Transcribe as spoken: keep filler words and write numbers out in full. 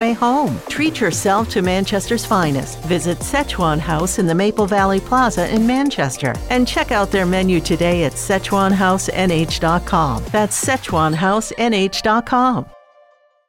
way home. Treat yourself to Manchester's finest. Visit Szechuan House in the Maple Valley Plaza in Manchester and check out their menu today at Szechuan House N H dot com. That's Szechuan House N H dot com.